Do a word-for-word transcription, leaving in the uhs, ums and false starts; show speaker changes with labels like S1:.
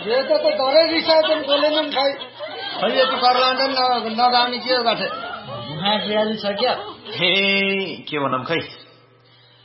S1: यो त डरै रिसाएछन् बोलेनन् खै खै यति कर्लान्डन नजाउने के गर्थे
S2: सक्यो
S3: हे के भनौँ खै